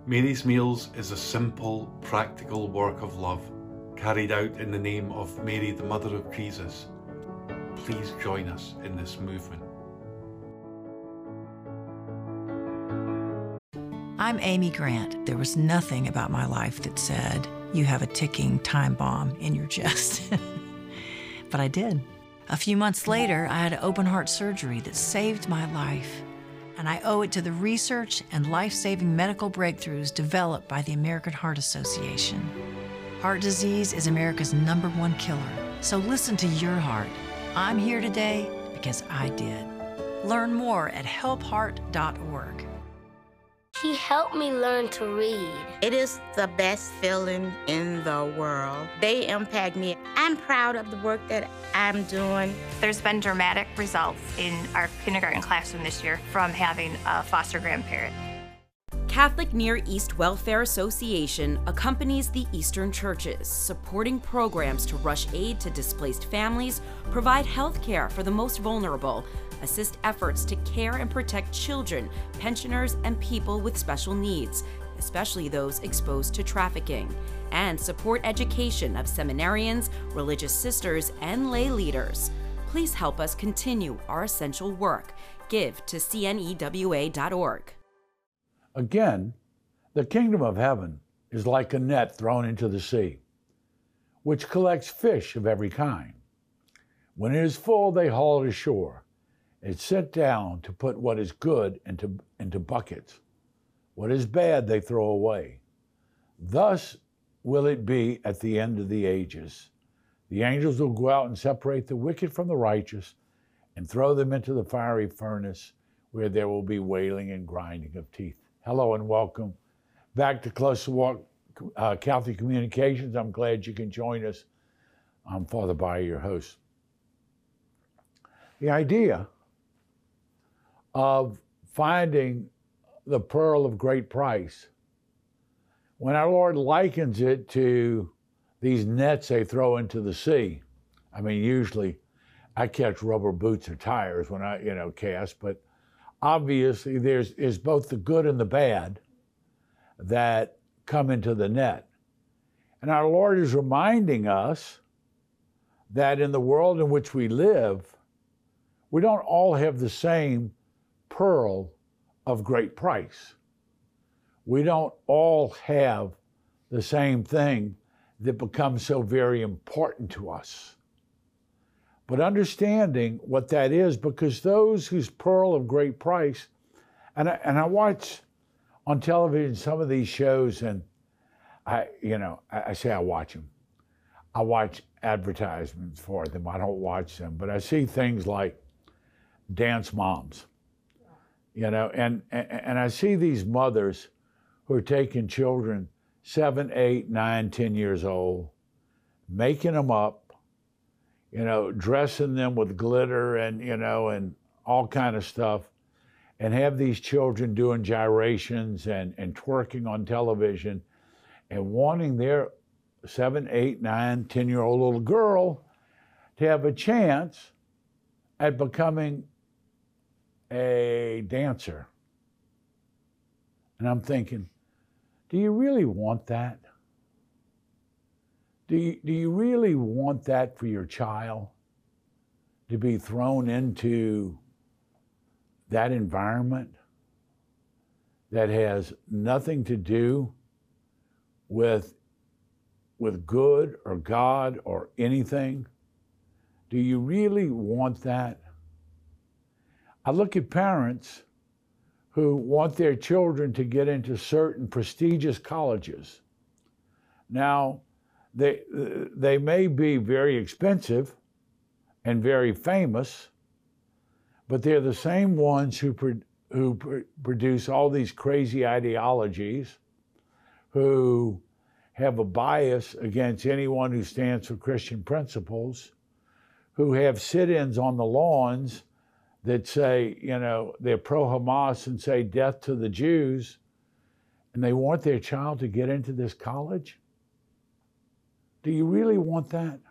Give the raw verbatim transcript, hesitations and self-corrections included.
Mary's Meals is a simple, practical work of love carried out in the name of Mary, the Mother of Jesus. Please join us in this movement. I'm Amy Grant. There was nothing about my life that said, you have a ticking time bomb in your chest. But I did. A few months later, I had open heart surgery that saved my life. And I owe it to the research and life-saving medical breakthroughs developed by the American Heart Association. Heart disease is America's number one killer. So listen to your heart. I'm here today because I did. Learn more at help heart dot org. He helped me learn to read. It is the best feeling in the world. They impact me. I'm proud of the work that I'm doing. There's been dramatic results in our kindergarten classroom this year from having a foster grandparent. Catholic Near East Welfare Association accompanies the Eastern churches, supporting programs to rush aid to displaced families, provide health care for the most vulnerable, assist efforts to care and protect children, pensioners, and people with special needs, especially those exposed to trafficking, and support education of seminarians, religious sisters, and lay leaders. Please help us continue our essential work. Give to C N E W A dot org. Again, the kingdom of heaven is like a net thrown into the sea, which collects fish of every kind. When it is full, they haul it ashore. It's set down to put what is good into, into buckets. What is bad, they throw away. Thus will it be at the end of the ages. The angels will go out and separate the wicked from the righteous and throw them into the fiery furnace, where there will be wailing and grinding of teeth. Hello and welcome back to Close Walk uh, Catholic Communications. I'm glad you can join us. I'm Father Bayer, your host. The idea of finding the pearl of great price, when our Lord likens it to these nets they throw into the sea. I mean, usually I catch rubber boots or tires when I, you know, cast, but obviously there's is both the good and the bad that come into the net. And our Lord is reminding us that in the world in which we live, we don't all have the same pearl of great price. We don't all have the same thing that becomes so very important to us. But understanding what that is, because those whose pearl of great price, and I, and I watch on television some of these shows, and I, you know, I, I say I watch them. I watch advertisements for them. I don't watch them, but I see things like Dance Moms, you know, and, and, and I see these mothers who are taking children seven, eight, nine, ten years old, making them up, you know, dressing them with glitter and, you know, and all kind of stuff, and have these children doing gyrations and, and twerking on television and wanting their seven, eight, nine, ten-year-old little girl to have a chance at becoming a dancer. And I'm thinking, do you really want that? Do you, do you really want that for your child, to be thrown into that environment that has nothing to do with, with good or God or anything? Do you really want that? I look at parents who want their children to get into certain prestigious colleges. Now, they, they may be very expensive and very famous, but they're the same ones who, pro who pr produce all these crazy ideologies, who have a bias against anyone who stands for Christian principles, who have sit-ins on the lawns that say, you know, they're pro-Hamas and say death to the Jews, and they want their child to get into this college? Do you really want that?